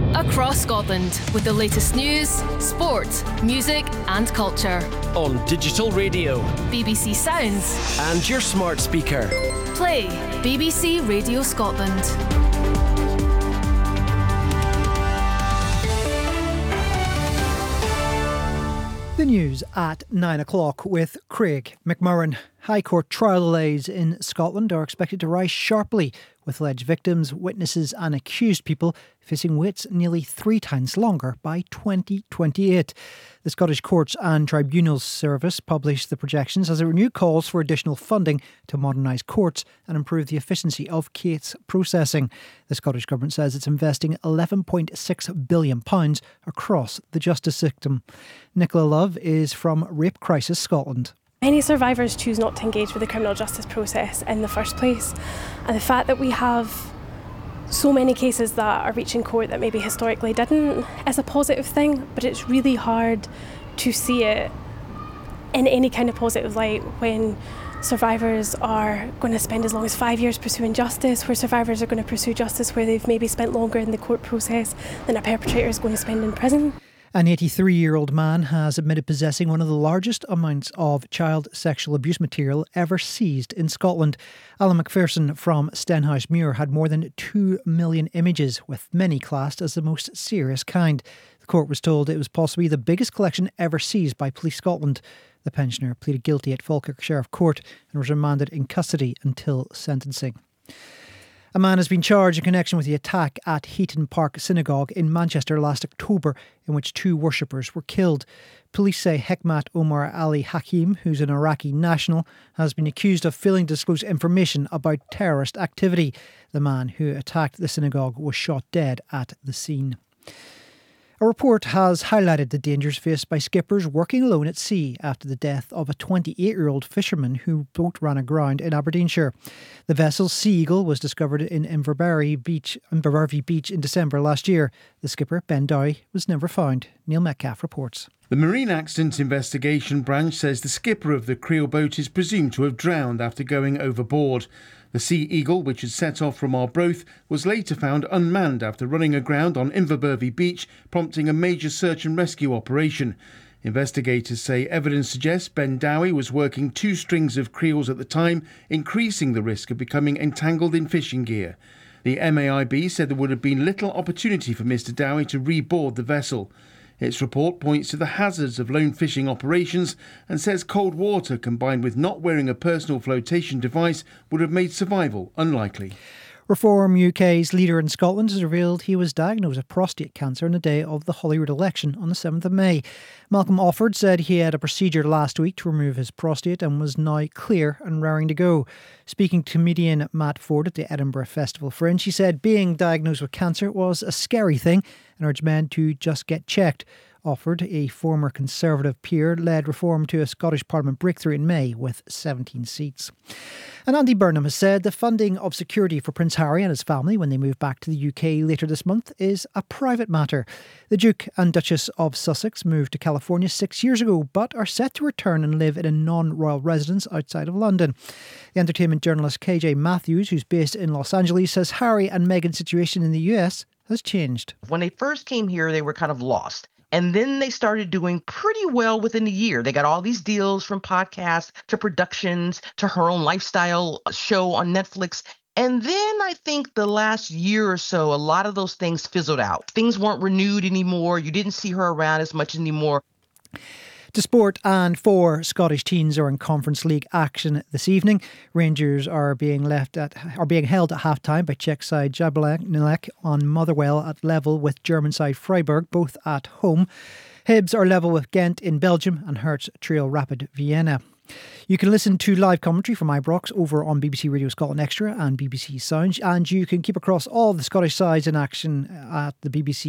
across Scotland with the latest news, sport, music and culture. On digital radio, BBC Sounds and your smart speaker. Play BBC Radio Scotland. The news at 9 o'clock with Craig McMurran. High Court trial delays in Scotland are expected to rise sharply, with alleged victims, witnesses and accused people facing waits nearly 3 times longer by 2028. The Scottish Courts and Tribunals Service published the projections as it renewed calls for additional funding to modernise courts and improve the efficiency of case processing. The Scottish Government says it's investing £11.6 billion across the justice system. Nicola Love is from Rape Crisis Scotland. Many survivors choose not to engage with the criminal justice process in the first place, and the fact that we have so many cases that are reaching court that maybe historically didn't is a positive thing, but it's really hard to see it in any kind of positive light when survivors are going to spend as long as 5 years pursuing justice, where survivors are going to pursue justice where they've maybe spent longer in the court process than a perpetrator is going to spend in prison. An 83-year-old man has admitted possessing one of the largest amounts of child sexual abuse material ever seized in Scotland. Alan McPherson from Stenhousemuir had more than 2 million images, with many classed as the most serious kind. The court was told it was possibly the biggest collection ever seized by Police Scotland. The pensioner pleaded guilty at Falkirk Sheriff Court and was remanded in custody until sentencing. A man has been charged in connection with the attack at Heaton Park Synagogue in Manchester last October, in which 2 worshippers were killed. Police say Hekmat Omar Ali Hakim, who's an Iraqi national, has been accused of failing to disclose information about terrorist activity. The man who attacked the synagogue was shot dead at the scene. A report has highlighted the dangers faced by skippers working alone at sea after the death of a 28-year-old fisherman whose boat ran aground in Aberdeenshire. The vessel Sea Eagle was discovered in Inverbervie Beach in December last year. The skipper, Ben Dowie, was never found. Neil Metcalf reports. The Marine Accident Investigation Branch says the skipper of the Creel boat is presumed to have drowned after going overboard. The Sea Eagle, which had set off from Arbroath, was later found unmanned after running aground on Inverbervie Beach, prompting a major search and rescue operation. Investigators say evidence suggests Ben Dowie was working 2 strings of creels at the time, increasing the risk of becoming entangled in fishing gear. The MAIB said there would have been little opportunity for Mr Dowie to reboard the vessel. Its report points to the hazards of lone fishing operations and says cold water combined with not wearing a personal flotation device would have made survival unlikely. Reform UK's leader in Scotland has revealed he was diagnosed with prostate cancer on the day of the Holyrood election on the 7th of May. Malcolm Offord said he had a procedure last week to remove his prostate and was now clear and raring to go. Speaking to comedian Matt Ford at the Edinburgh Festival Fringe, he said being diagnosed with cancer was a scary thing and urged men to just get checked. Offord, a former Conservative peer, led Reform to a Scottish Parliament breakthrough in May with 17 seats. And Andy Burnham has said the funding of security for Prince Harry and his family when they move back to the UK later this month is a private matter. The Duke and Duchess of Sussex moved to California 6 years ago, but are set to return and live in a non-royal residence outside of London. The entertainment journalist KJ Matthews, who's based in Los Angeles, says Harry and Meghan's situation in the US has changed. When they first came here, they were kind of lost. And then they started doing pretty well within a year. They got all these deals from podcasts to productions to her own lifestyle show on Netflix. And then I think the last year or so, a lot of those things fizzled out. Things weren't renewed anymore. You didn't see her around as much anymore. To sport, and 4 Scottish teams are in Conference League action this evening. Rangers are being held at half-time by Czech side Jablonec on Motherwell at level with German side Freiburg, both at home. Hibs are level with Ghent in Belgium and Hertz Trail Rapid Vienna. You can listen to live commentary from Ibrox over on BBC Radio Scotland Extra and BBC Sounds, and you can keep across all the Scottish sides in action at the BBC